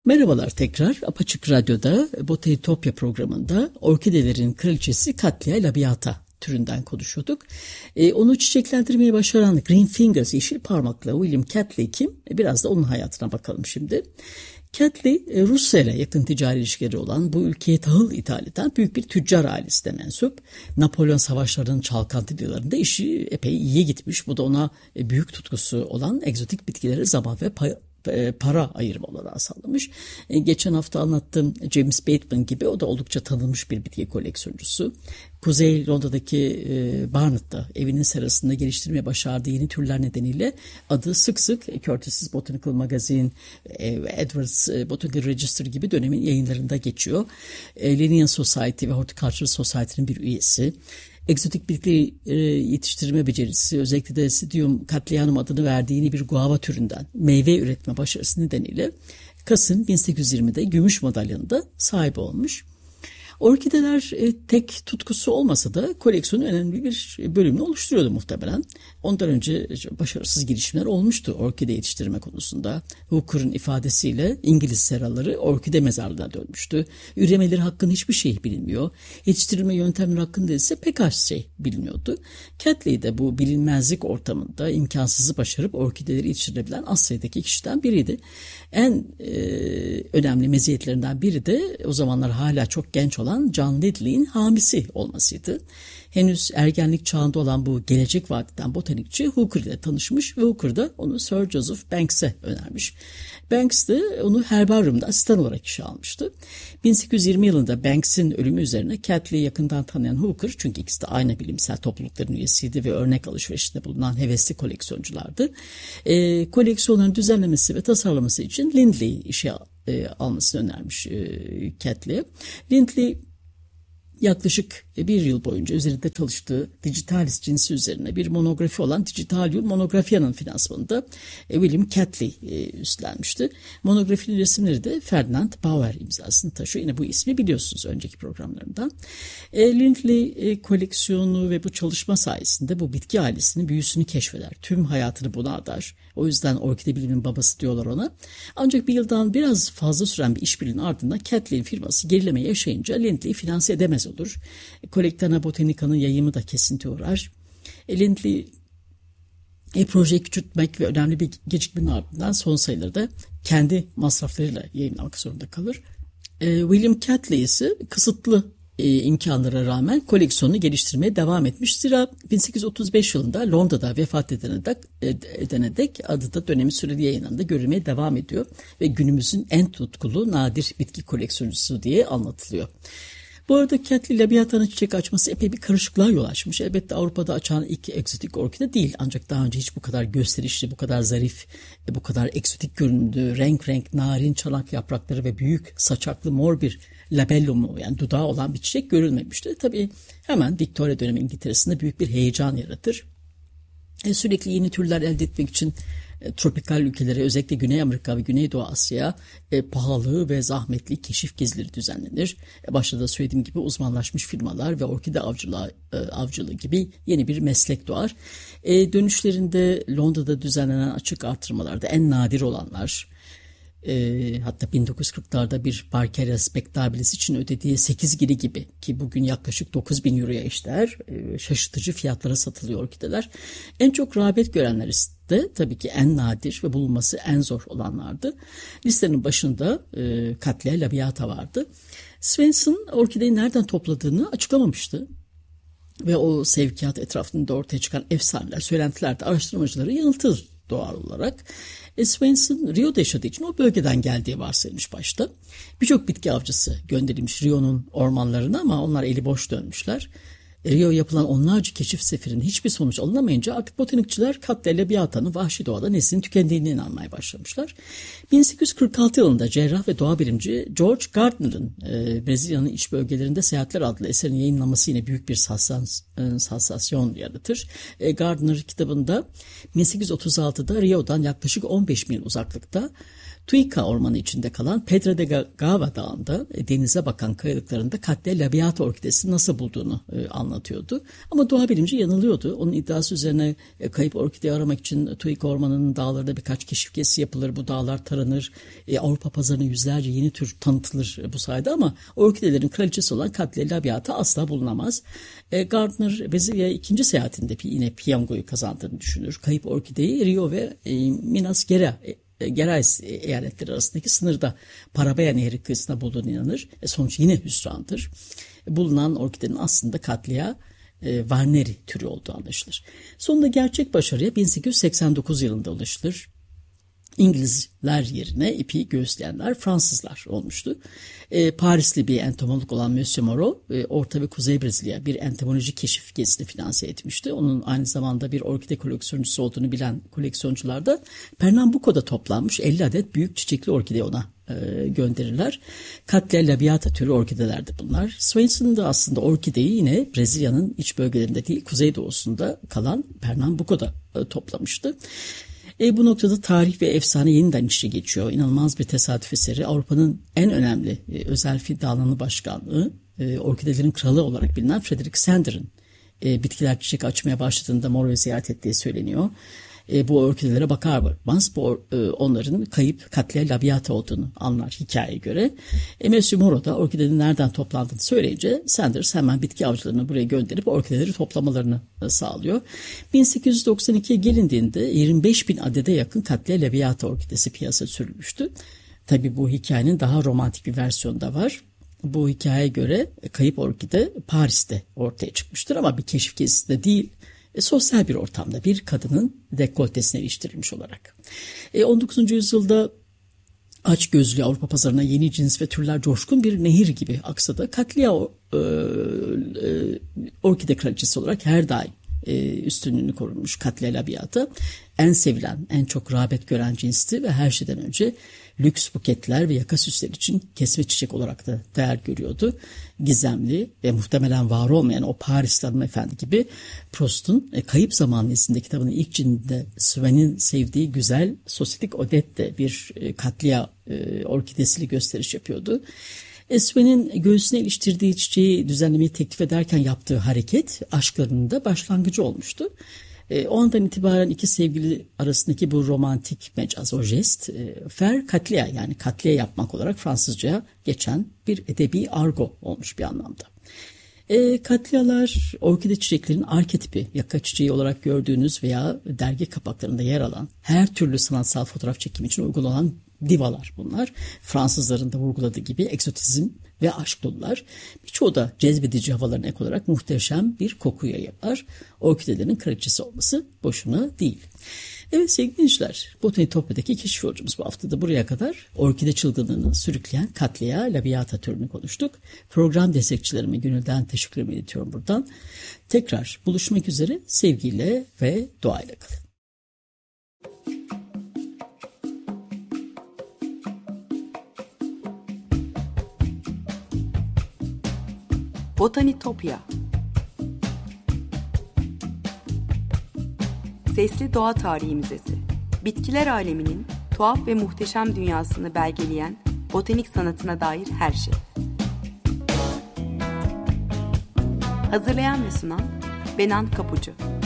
Merhabalar tekrar. Apaçık Radyo'da Botanitopya programında orkidelerin kraliçesi Cattleya labiata türünden konuşuyorduk. Onu çiçeklendirmeyi başaran Green Fingers, yeşil parmaklı William Cattleya kim? Biraz da onun hayatına bakalım şimdi. Cattleya, Rusya ile yakın ticari ilişkileri olan, bu ülkeye tahıl ithal eden büyük bir tüccar ailesine mensup. Napolyon savaşlarının çalkantı yıllarında işi epey iyiye gitmiş. Bu da ona büyük tutkusu olan egzotik bitkilere zaman ve para ayırma olanağı sağlamış. Geçen hafta anlattığım James Bateman gibi o da oldukça tanınmış bir bitki koleksiyoncusu. Kuzey Londra'daki Barnet'ta evinin serasında geliştirmeye başardığı yeni türler nedeniyle adı sık sık Curtis's Botanical Magazine ve Edwards Botanical Register gibi dönemin yayınlarında geçiyor. Linnean Society ve Horticultural Society'nin bir üyesi. Egzotik bitki yetiştirme becerisi, özellikle de Psidium cattleyanum adını verdiği yeni bir guava türünden meyve üretme başarısı nedeniyle Kasım 1820'de gümüş madalyanında sahibi olmuş. Orkideler tek tutkusu olmasa da koleksiyonun önemli bir bölümünü oluşturuyordu muhtemelen. Ondan önce başarısız girişimler olmuştu orkide yetiştirme konusunda. Hooker'ın ifadesiyle İngiliz seraları orkide mezarlığına dönmüştü. Üremeleri hakkında hiçbir şey bilinmiyor. Yetiştirilme yöntemleri hakkında ise pek az şey biliniyordu. Cattleya de bu bilinmezlik ortamında imkansızı başarıp orkideleri yetiştirebilen az sayıdaki kişiden biriydi. En önemli meziyetlerinden biri de o zamanlar hala çok genç olan John Lidley'in hamisi olmasıydı. Henüz ergenlik çağında olan bu gelecek vadeden botanikçi Hooker ile tanışmış ve Hooker da onu Sir Joseph Banks'e önermiş. Banks de onu herbaryumda asistan olarak işe almıştı. 1820 yılında Banks'in ölümü üzerine Cattley'i yakından tanıyan Hooker, çünkü ikisi de aynı bilimsel toplulukların üyesiydi ve örnek alışverişinde bulunan hevesli koleksiyonculardı. Koleksiyonların düzenlemesi ve tasarlaması için Lindley'i işe almasını önermiş Cattleya. Lindley yaklaşık bir yıl boyunca üzerinde çalıştığı Digitalis cinsi üzerine bir monografi olan Digitalium Monografia'nın finansmanında William Cattleya üstlenmişti. Monografinin resimleri de Ferdinand Bauer imzasını taşıyor. Yine bu ismi biliyorsunuz önceki programlarından. Lindley koleksiyonu ve bu çalışma sayesinde bu bitki ailesinin büyüsünü keşfeder. Tüm hayatını buna adar. O yüzden orkide bilimin babası diyorlar ona. Ancak bir yıldan biraz fazla süren bir işbirliğinin ardından Cattley'in firması gerileme yaşayınca Lindley'i finanse edemez olur. Collectana Botanica'nın yayımı da kesinti uğrar. Lindley projeyi küçültmek ve önemli bir gecikmenin ardından son sayıları da kendi masraflarıyla yayınlamak zorunda kalır. William Cattleya ise kısıtlı imkanlara rağmen koleksiyonunu geliştirmeye devam etmiş. Zira 1835 yılında Londra'da vefat edene dek adı da dönemi süreli yayınlarında görülmeye devam ediyor ve günümüzün en tutkulu nadir bitki koleksiyoncusu diye anlatılıyor. Bu arada Cattleya labiata'nın çiçek açması epey bir karışıklığa yol açmış. Elbette Avrupa'da açan ilk egzotik orkide değil, ancak daha önce hiç bu kadar gösterişli, bu kadar zarif, bu kadar egzotik göründüğü, renk renk narin çanak yaprakları ve büyük saçaklı mor bir labellumu, yani dudağı olan bir çiçek görülmemişti. Tabii hemen Victoria dönemi İngiltere'sinde büyük bir heyecan yaratır. Sürekli yeni türler elde etmek için tropikal ülkelere, özellikle Güney Amerika ve Güneydoğu Asya'ya pahalı ve zahmetli keşif gezileri düzenlenir. Başta da söylediğim gibi uzmanlaşmış firmalar ve orkide avcılığı gibi yeni bir meslek doğar. Dönüşlerinde Londra'da düzenlenen açık artırmalarda en nadir olanlar, hatta 1940'larda bir Barkeria spectabilis için ödediği 8 giri gibi, ki bugün yaklaşık 9.000 euroya eşdeğer şaşırtıcı fiyatlara satılıyor orkideler. En çok rağbet görenler de tabii ki en nadir ve bulunması en zor olanlardı. Listenin başında Cattleya labiata vardı. Swainson orkideyi nereden topladığını açıklamamıştı. Ve o sevkiyat etrafında ortaya çıkan efsaneler, söylentiler de araştırmacıları yanıltır doğal olarak. Swainson Rio'da yaşadığı için o bölgeden geldiği varsayılmış başta. Birçok bitki avcısı gönderilmiş Rio'nun ormanlarına ama onlar eli boş dönmüşler. Rio yapılan onlarca keşif seferinin hiçbir sonuç alınamayınca artık botanikçiler Cattleya labiata'nın vahşi doğada neslinin tükendiğine inanmaya başlamışlar. 1846 yılında cerrah ve doğa bilimci George Gardner'ın Brezilya'nın iç bölgelerinde Seyahatler adlı eserin yayınlanması yine büyük bir sansasyon yaratır. Gardner kitabında 1836'da Rio'dan yaklaşık 15 mil uzaklıkta Tuica ormanı içinde kalan Pedra de Gava Dağı'nda denize bakan kayalıklarında Cattleya labiata orkidesini nasıl bulduğunu anlatıyordu. Ama doğa bilimci yanılıyordu. Onun iddiası üzerine kayıp orkide aramak için Tuica ormanının dağlarında birkaç keşif gezisi yapılır. Bu dağlar taranır. Avrupa pazarına yüzlerce yeni tür tanıtılır bu sayede ama orkidelerin kraliçesi olan Cattleya labiata asla bulunamaz. Gardner Brezilya'ya ikinci seyahatinde yine piyangoyu kazandığını düşünür. Kayıp orkideyi Rio ve Minas Gerais eyaletleri arasındaki sınırda Parabaya Nehri kıyısında bulduğuna inanır. Sonuç yine hüsrandır. Bulunan orkidenin aslında Cattleya Warneri türü olduğu anlaşılır. Sonunda gerçek başarıya 1889 yılında ulaşılır. İngilizler yerine ipi göğüsleyenler Fransızlar olmuştu. Parisli bir entomolog olan Monsieur Moreau, Orta ve Kuzey Brezilya bir entomoloji keşif gezisini finanse etmişti. Onun aynı zamanda bir orkide koleksiyoncusu olduğunu bilen koleksiyoncular da Pernambuco'da toplanmış 50 adet büyük çiçekli orkide ona gönderirler. Cattleya labiata türü orkidelerdi bunlar. Swainson da aslında orkideyi yine Brezilya'nın iç bölgelerinde değil, kuzeydoğusunda kalan Pernambuco'da toplamıştı. Bu noktada tarih ve efsane yeniden içe geçiyor. İnanılmaz bir tesadüf eseri. Avrupa'nın en önemli özel fil dallanı başkanlığı, orkidelerin kralı olarak bilinen Frederick Sander'ın bitkiler çiçek açmaya başladığında Moreau'yu ziyaret ettiği söyleniyor. Bu orkidelere bakar bakmaz onların kayıp Cattleya labiata olduğunu anlar hikayeye göre. Monsieur Moreau da orkidenin nereden toplandığını söyleyince Sanders hemen bitki avcılarını buraya gönderip orkideleri toplamalarını sağlıyor. 1892'ye gelindiğinde 25.000 adede yakın Cattleya labiata orkidesi piyasaya sürülmüştü. Tabii bu hikayenin daha romantik bir versiyonu da var. Bu hikayeye göre kayıp orkide Paris'te ortaya çıkmıştır ama bir keşif gezisinde değil, sosyal bir ortamda bir kadının dekoltesine iliştirilmiş olarak. 19. yüzyılda açgözlü Avrupa pazarına yeni cins ve türler coşkun bir nehir gibi aksa da Cattleya orkide kraliçesi olarak her daim üstünlüğünü korunmuş Cattleya labiata en sevilen, en çok rağbet gören cinsti ve her şeyden önce lüks buketler ve yaka süsleri için kesme çiçek olarak da değer görüyordu. Gizemli ve muhtemelen var olmayan o Parisli hanımefendi gibi Proust'un Kayıp Zaman isimli kitabının ilk cildinde Swan'in sevdiği güzel sosyetik Odette bir Cattleya orkidesiyle gösteriş yapıyordu. Swan'in göğsüne iliştirdiği çiçeği düzenlemeyi teklif ederken yaptığı hareket aşklarının da başlangıcı olmuştu. O andan itibaren iki sevgili arasındaki bu romantik mecaz, o jest, faire Cattleya yani Cattleya yapmak olarak Fransızca'ya geçen bir edebi argo olmuş bir anlamda. Cattleyalar orkide çiçeklerin arketipi, yaka çiçeği olarak gördüğünüz veya dergi kapaklarında yer alan her türlü sanatsal fotoğraf çekimi için uygulanan divalar bunlar. Fransızların da vurguladığı gibi egzotizm ve aşk dolular. Birçoğu da cezbedici havalarına ek olarak muhteşem bir koku yayarlar. Orkidelerin kraliçesi olması boşuna değil. Evet sevgili dinleyiciler, Botanitopya'daki keşif yolcumuz bu hafta da buraya kadar orkide çılgınlığını sürükleyen Cattleya labiata türünü konuştuk. Program destekçilerime gönülden teşekkürlerimi iletiyorum buradan. Tekrar buluşmak üzere, sevgiyle ve doğayla kalın. Botanitopya. Sesli Doğa Tarihi Müzesi. Bitkiler aleminin tuhaf ve muhteşem dünyasını belgeleyen botanik sanatına dair her şey. Hazırlayan ve sunan Benan Kapucu.